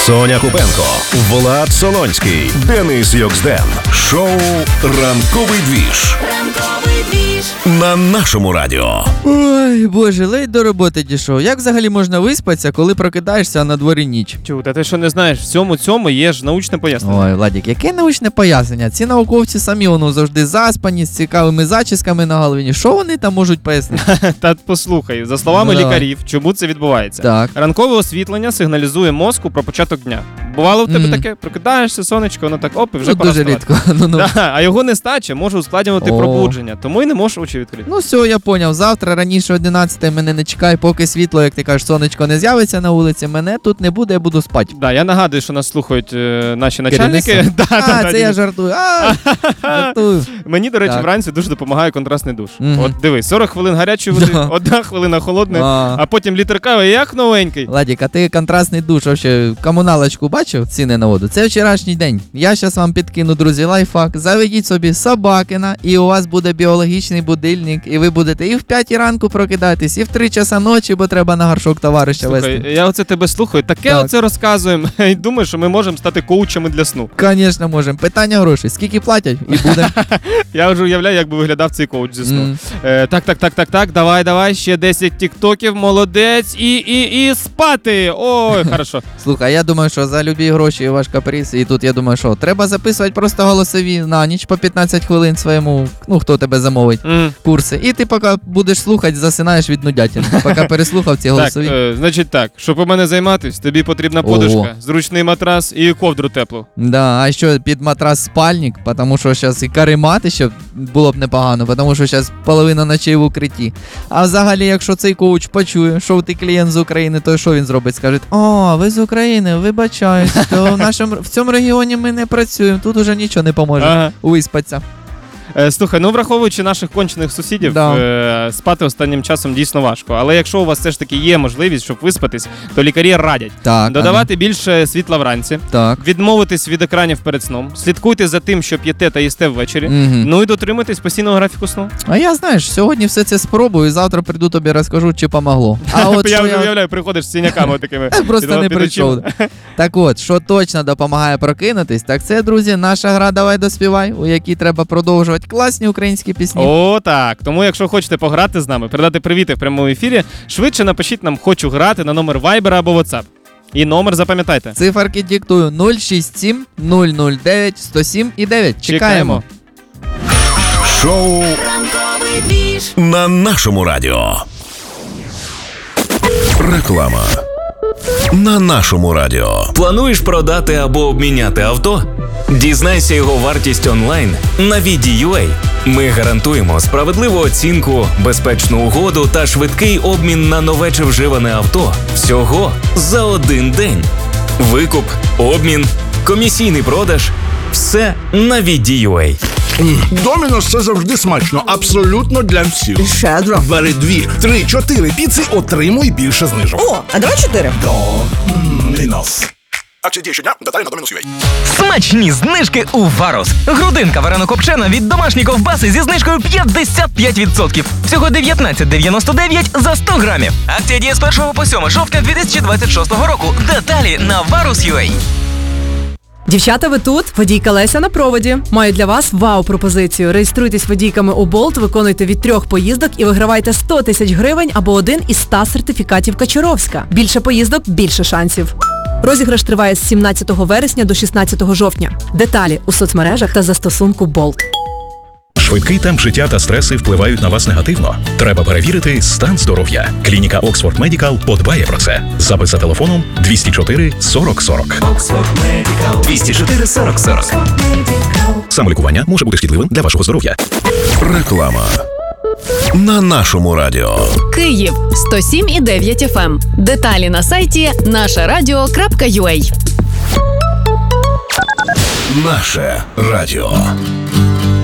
Соня Купенко, Влад Солонський, Денис Йоксден. Шоу «Ранковий двіж». Ранковий двіж. На нашому радіо. Ой, боже, ледь до роботи дійшов. Як взагалі можна виспатися, коли прокидаєшся, а на дворі ніч? Чу, та ти що не знаєш, в цьому є ж научне пояснення. Ой, Владик, яке научне пояснення? Ці науковці самі завжди заспані, з цікавими зачісками на голові. Що вони там можуть пояснити? Та послухай, за словами лікарів, чому це відбувається? Так. Ранкове освітлення сигналізує мозку про початок дня. Бувало в тебе таке? Прокидаєшся, сонечко, воно так оп, і вже пора дуже вставати. рідко. Да, а його нестача може ускладнювати пробудження, тому і не можеш очі відкрити. Ну все, я поняв. Завтра раніше 11 мене не чекай, поки світло, як ти кажеш, сонечко не з'явиться на вулиці, мене тут не буде, я буду спати. Да, я нагадую, що нас слухають наші начальники. Це я жартую. Жартую. Мені, до речі, вранці дуже допомагає контрастний душ. От дивись, 40 хвилин гарячої води, 1 хвилина холодної, а потім літр кави, як новенький. Владик, а ти контрастний душ, вообще, комуналочку бачив, ціни на воду? Це вчорашній день. Я зараз вам підкину, друзі, лайфхак. Заведіть собі собакина, і у вас буде біологічний будильник, і ви будете і в 5 ранку прокидатись, і в 3 часа ночі, бо треба на горшок товариша вести. Слухай, я оце тебе слухаю, таке оце розказуємо, і думаю, що ми можемо стати коучами для сну. Звісно, можемо. Питання грошей. Скільки платять? І буде. Я вже уявляю, як би виглядав цей коуч зі сну. Так, давай, ще 10 тіктоків, молодець, і спати. Ой, хорошо. Слухай, я думаю, що за любі гроші ваш каприз, і тут я думаю, що треба записувати просто голосові на ніч по 15 хвилин своєму, хто тебе замовить, курси. І ти поки будеш слухати, засинаєш від нудятин, поки переслухав ці голосові. Так, значить так, щоб у мене займатися, тобі потрібна подушка, зручний матрас і ковдру теплу. Да, а що під матрас спальник, тому що зараз і каремати ще було б непогано, тому що зараз половина ночей в укритті. А взагалі, якщо цей коуч почує, що ти клієнт з України, то що він зробить? Скаже: "О, ви з України, вибачаюсь, то в цьому регіоні ми не працюємо, тут уже нічого не поможе виспатися". Слухай, враховуючи наших кончених сусідів, спати останнім часом дійсно важко. Але якщо у вас все ж таки є можливість, щоб виспатись, то лікарі радять додавати більше світла вранці, відмовитись від екранів перед сном, слідкуйте за тим, що п'єте та їсте ввечері, ну і дотримуйтесь постійного графіку сну. А я, знаєш, сьогодні все це спробую, і завтра прийду тобі розкажу, чи помогло. Я вже уявляю, приходиш з синяками такими. Просто не прийшов. Так от, що точно допомагає прокинутись, так це, друзі, наша гра «Давай доспівай», у якій треба продовжувати класні українські пісні. О, так. Тому, якщо хочете пограти з нами, передати привіти в прямому ефірі, швидше напишіть нам «Хочу грати» на номер Viber або WhatsApp. І номер запам'ятайте. Циферки диктую: 067 009 107 і 9. Чекаємо. Шоу «Ранковий двіж» на нашому радіо. Реклама. На нашому радіо. Плануєш продати або обміняти авто? Дізнайся його вартість онлайн на VD.ua. Ми гарантуємо справедливу оцінку, безпечну угоду та швидкий обмін на нове чи вживане авто. Всього за один день. Викуп, обмін, комісійний продаж – все на VD.ua. Домінос – це завжди смачно, абсолютно для всіх. Щедро. Бери 2, 3, 4 піци, отримуй більше знижок. О, а давай 4. Домінос. Акції діє щодня, деталі на Домінос.ua. Смачні знижки у Варус. Грудинка варено-копчена від домашньої ковбаси зі знижкою 55%. Всього 19,99 за 100 грамів. Акція діє з 1 по 7 жовтня 2026 року. Деталі на Varus.ua. Дівчата, ви тут? Водійка Леся на проводі. Маю для вас вау-пропозицію. Реєструйтесь водійками у Болт, виконуйте від 3 поїздок і вигравайте 100 тисяч гривень або один із 100 сертифікатів Качуровська. Більше поїздок – більше шансів. Розіграш триває з 17 вересня до 16 жовтня. Деталі у соцмережах та застосунку Болт. Швидкий темп життя та стреси впливають на вас негативно. Треба перевірити стан здоров'я. Клініка Oxford Medical подбає про це. Запис за телефоном 204 40 40. Oxford Medical 204 40 40. Самолікування може бути шкідливим для вашого здоров'я. Реклама. На нашому радіо. Київ 107,9 FM. Деталі на сайті нашарадіо.ua. Наше радіо.